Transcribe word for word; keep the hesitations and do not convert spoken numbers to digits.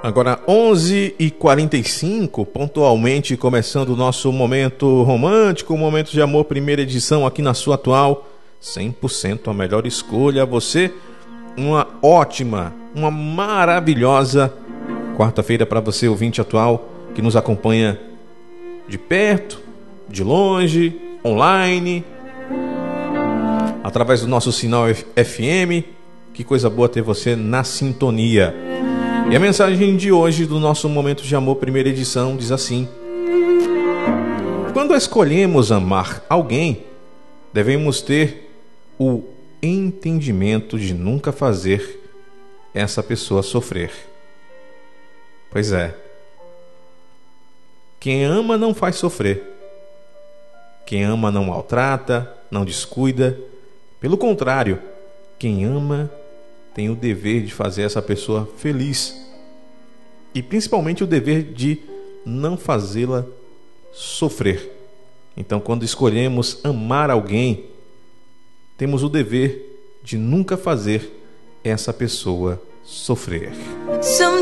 Agora onze e quarenta e cinco, pontualmente começando o nosso momento romântico, momento de amor, primeira edição aqui na sua atual, cem por cento a melhor escolha. Você, uma ótima, uma maravilhosa quarta-feira para você, ouvinte atual, que nos acompanha de perto, de longe, online, através do nosso sinal F M. Que coisa boa ter você na sintonia. E a mensagem de hoje do nosso Momento de Amor, primeira edição, diz assim: quando escolhemos amar alguém, devemos ter o entendimento de nunca fazer essa pessoa sofrer. Pois é. Quem ama não faz sofrer. Quem ama não maltrata, não descuida. Pelo contrário, quem ama tem o dever de fazer essa pessoa feliz. E principalmente o dever de não fazê-la sofrer. Então, quando escolhemos amar alguém, temos o dever de nunca fazer essa pessoa sofrer.